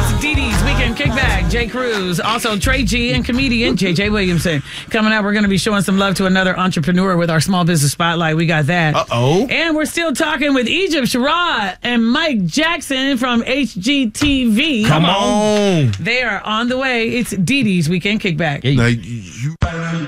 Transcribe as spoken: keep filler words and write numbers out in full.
It's Dee Dee's Weekend Kickback. Jay Cruz. Also, Trey G and comedian J J Williamson. Coming up, we're going to be showing some love to another entrepreneur with our Small Business Spotlight. We got that. Uh-oh. And we're still talking with Egypt Sherrod and Mike Jackson from H G T V. Come on. They are on the way. It's Dee Dee's Weekend Kickback. Now, you